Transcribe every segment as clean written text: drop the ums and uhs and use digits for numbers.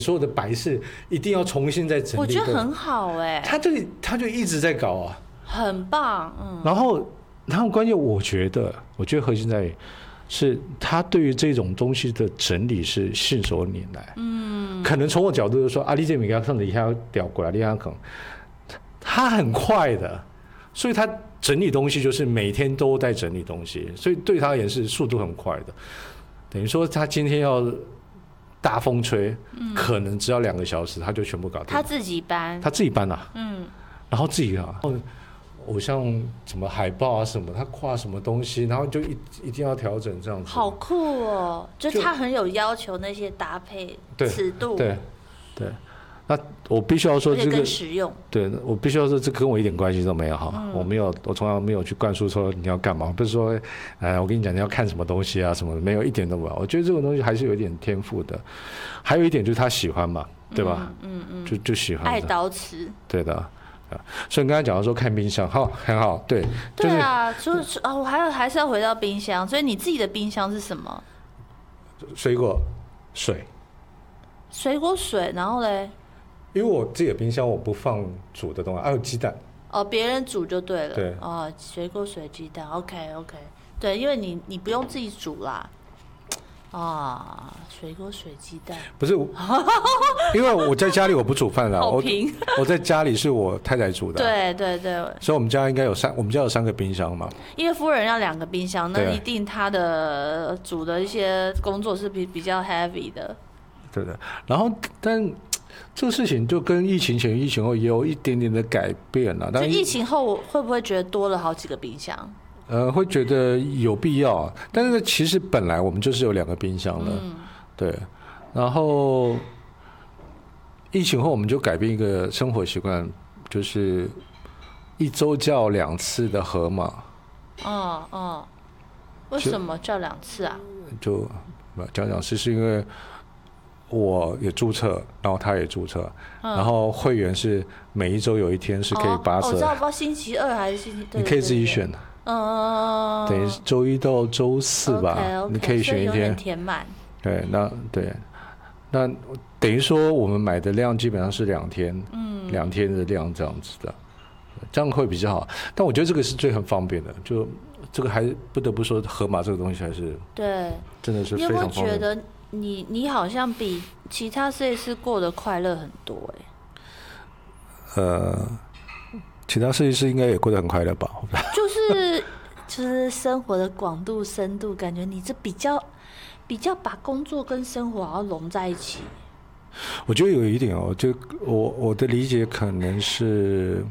所有的摆饰一定要重新再整理。 我觉得很好他就一直在搞啊， 很棒。 然后关键我觉得核心在于是他对于这种东西的整理是信手拈来。可能从我角度就说，你这米给上底下调过来，你看可能他很快的，所以他整理东西就是每天都在整理东西，所以对他而言是速度很快的。等于说他今天要大风吹，可能只要2个小时他就全部搞定。 他自己搬啊，然后自己啊，偶像什么海报啊什么，他画什么东西，然后就一定要调整这样子。 好酷哦！就他很有要求那些搭配尺度。对。 那我必须要说这个更实用。对， 我必须要说这跟我一点关系都没有哈。我从来没有去灌输说你要干嘛，不是说我跟你讲你要看什么东西啊什么的，没有，一点都没有。我觉得这种东西还是有一点天赋的。还有一点就是他喜欢嘛，对吧？就喜欢。 爱陶瓷。对的。 所以你刚才讲到说看冰箱，很好，对。 对啊，就是我还是要回到冰箱。所以你自己的冰箱是什么？ 水果水。 水果水，然后嘞？ 因为我自己的冰箱我不放煮的东西，还有鸡蛋。 别人煮就对了。 对。 水果水鸡蛋 ，OK。对，因为你不用自己煮啦。水果水鸡蛋。不是， 因为我在家里我不煮饭啦。 好平。 我在家里是我太太煮的。 对。 所以我们家应该我们家有3个冰箱嘛。 因为夫人要2个冰箱，那一定她的煮的一些工作是比较 heavy 的。 对的。然后，但这个事情就跟疫情前、疫情后也有一点点的改变了。 就疫情后会不会觉得多了好几个冰箱？ 会觉得有必要，但是其实本来我们就是有2个冰箱了。对。然后疫情后我们就改变一个生活习惯，就是1周叫2次的河马。 为什么叫2次啊？ 就叫2次是因为我也注册，然后他也注册，然后会员是每1周有1天是可以8折。 我知道，不知道星期2还是星期， 你可以自己选。等于周1到周4吧，你可以选1天。 填满。 对，那等于说我们买的量基本上是2天，2天的量这样子的，这样会比较好。但我觉得这个是最很方便的，就这个还不得不说，河马这个东西还是对， 真的是非常方便。 你有没有觉得你好像比其他设计师过得快乐很多其他设计师应该也过得很快乐吧？ 就是生活的广度深度，感觉你这比较把工作跟生活好像融在一起。 我觉得有一点就我的理解可能是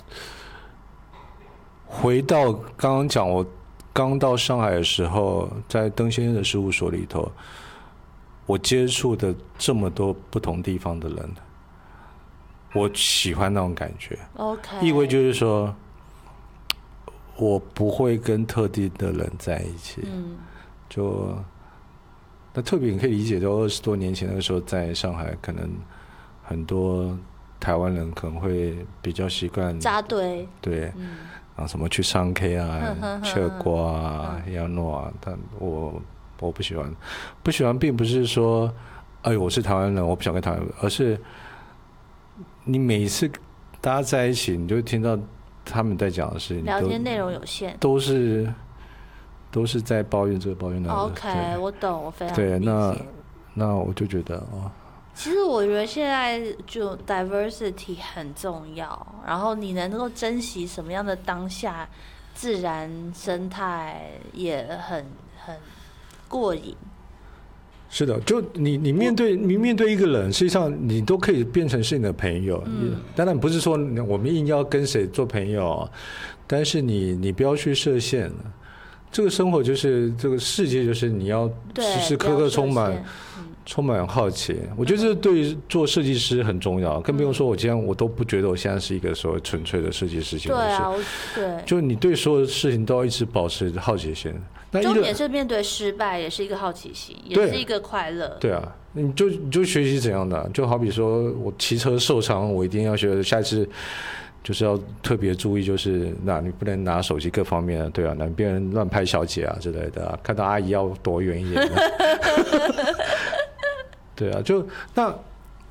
回到刚刚讲，我刚到上海的时候，在邓先生的事务所里头，我接触的这么多不同地方的人，我喜欢那种感觉。 OK， 意味就是说，我不会跟特定的人在一起。那特别你可以理解，就20多年前那个时候，在上海，可能很多台湾人可能会比较习惯扎堆。对， 然后什么去上 K 啊、吃瓜啊、要诺啊，但我不喜欢。不喜欢并不是说，我是台湾人，我不想跟台湾人，而是你每一次大家在一起，你就会听到他们在讲的事情， 聊天内容有限， 都是在抱怨这个抱怨那个。 OK， 我懂，我非常理解。 对，那我就觉得其实我觉得现在就 diversity 很重要，然后你能够珍惜什么样的当下，自然生态也很过瘾。 是的，就你面对一个人，实际上你都可以变成是你的朋友。当然不是说我们硬要跟谁做朋友，但是你不要去设限。这个生活就是这个世界，就是你要时时刻刻充满好奇。我觉得这对于做设计师很重要，更不用说我今天我都不觉得我现在是一个所谓纯粹的设计师。 对啊，对， 就你对所有的事情都要一直保持好奇心。 重点是面对失败也是一个好奇心，也是一个快乐。 对啊，你就学习怎样的，就好比说我骑车受伤，我一定要学下一次就是要特别注意，就是你不能拿手机各方面，对啊，别人乱拍小姐啊之类的看到阿姨要躲远一点。对啊，就